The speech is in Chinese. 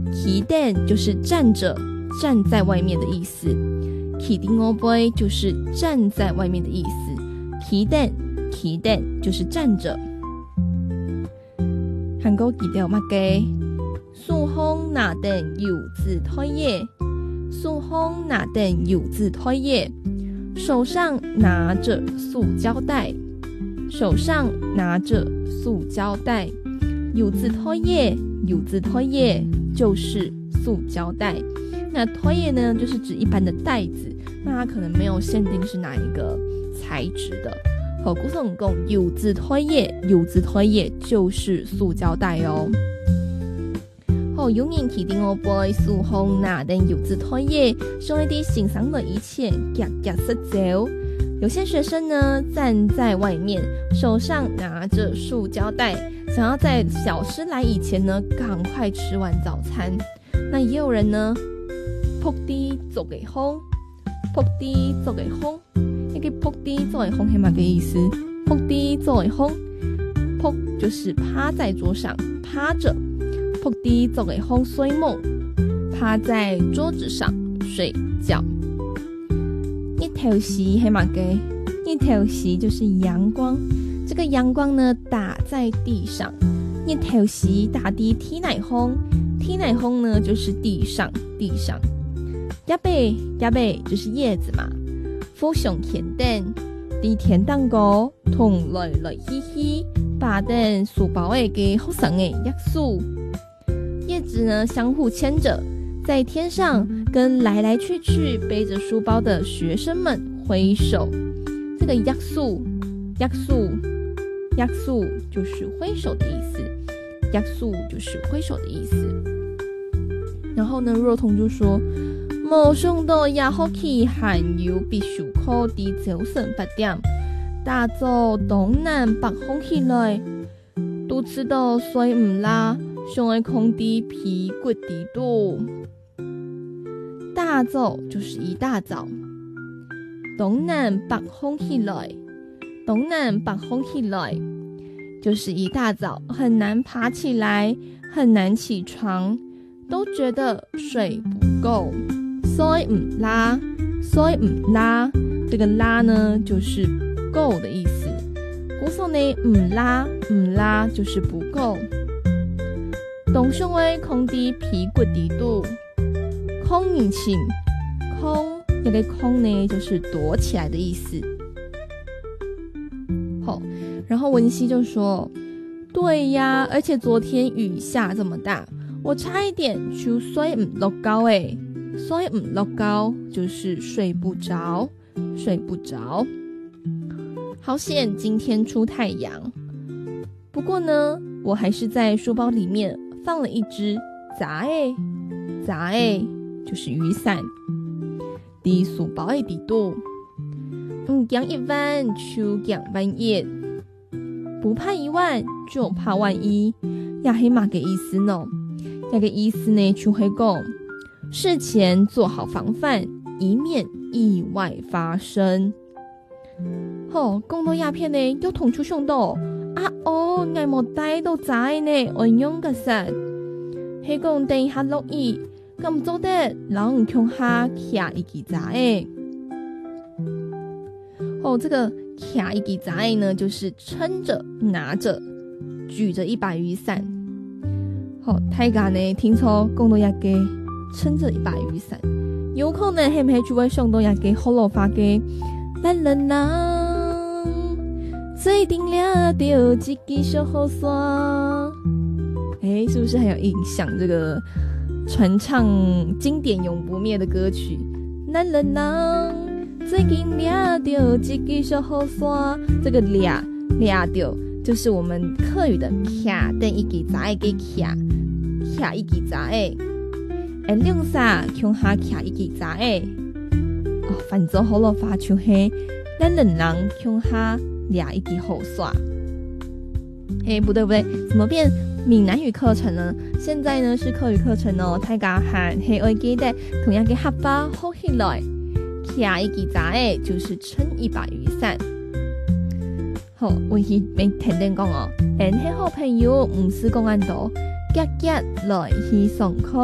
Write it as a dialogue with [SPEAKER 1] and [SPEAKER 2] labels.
[SPEAKER 1] 起等就是站着，站在外面的意思。起顶欧杯就是站在外面的意思。起等就是站着。韩国记得有乜嘅？苏风那等有字推耶，苏风那等有字推耶。手上拿着塑胶袋，手上拿着塑胶袋。有字推耶，有字推耶就是塑胶袋。那推耶呢，就是指一般的袋子，那它可能没有限定是哪一个材质的。好，古总共有字推耶，有字推耶就是塑胶袋哦。好，有人起定我杯苏风拿等有字推耶，说一啲欣赏的一切，夹夹失走。有些学生呢站在外面，手上拿着塑胶袋，想要在小师来以前呢赶快吃完早餐。那也有人呢扑啲做给风，扑啲做给风。那个扑啲做给风是什么意思？扑啲做给风，扑就是趴在桌上趴着，扑啲做给风睡梦，趴在桌子上睡觉。日头时是什么？日头时就是阳光，这个阳光呢打在地上。日头时打的天奶风，天奶风呢就是地上。叶贝就是叶子嘛。俯上田顶，伫田当高，同来来去去，把等书包的给好生的叶树。叶子呢相互牵着，在天上跟来来去去背着书包的学生们挥手。这个叶树就是挥手的意思，叶树就是挥手的意思。然后呢，若彤就说。冇想到也好去寒游必须考的早晨8點，大早東南北風起來，都知道睡唔啦，想要空的屁股地肚。大早就是一大早，東南北風起來就是一大早，很難爬起來，很難起床，都覺得睡不夠。所以唔拉，这个拉呢就是不够的意思。古时候呢，唔拉就是不够。东上位空的屁股地肚，空引擎，空那个空呢就是躲起来的意思。好，然后文熙就说：“对呀，而且昨天雨下这么大，我差一点就睡唔落觉诶。”睡唔落觉就是睡不着。好险今天出太阳。不过呢，我还是在书包里面放了一只杂诶就是雨伞。伫书包的底肚，惊一万就惊万一，不怕一万就怕万一。也是嘛个意思呢？那个意思呢，就会讲。事前做好防范，以免意外发生。讲到鸦片呢，要同出上道我冇帶到仔呢，我用個實。係講等下落雨，咁做得人向下徛一支仔。這個徛一支仔呢，就是撐着、拿着、舉着一把雨傘。大家呢聽錯講到一個。撐着一把雨傘，有可能係唔係就會想到一個好老花嘅懶人郎，最頂了掉幾支小雨傘。是不是很有印象？這個傳唱經典永不滅的歌曲懶人郎，最頂了掉幾支小雨傘。這個倆掉就是我們客語的徛等一支仔嘅徛一支仔。兩沙向下徛一支仔反正好落花就係咱人向下倆一支雨傘。不對，怎麼變閩南語課程呢？現在呢是客語課程哦。大家還係要記得同樣嘅合法好起來，徛一支仔就是撐一把雨傘。好，我係未聽講係好朋友唔是講安度，夾來去上課。